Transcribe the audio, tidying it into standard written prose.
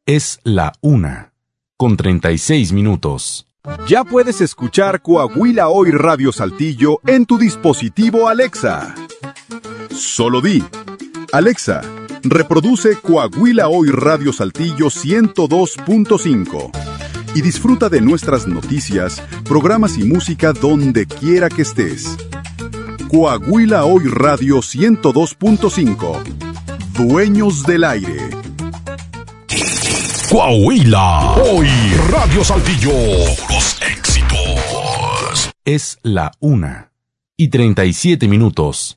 Es la 1:36. Ya puedes escuchar Coahuila Hoy Radio Saltillo en tu dispositivo Alexa. Solo di: Alexa, reproduce Coahuila Hoy Radio Saltillo 102.5 y disfruta de nuestras noticias, programas y música donde quiera que estés. Coahuila Hoy Radio 102.5. Dueños del aire. Coahuila Hoy Radio Saltillo. Puros éxitos. Es la 1:37.